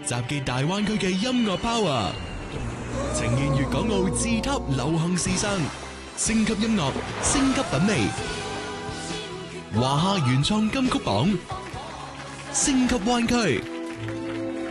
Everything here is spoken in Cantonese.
集結大灣區嘅音樂 power，呈現粵港澳自 top 流行時尚，升級音樂，升級品味。華夏原創金曲榜，升級灣區。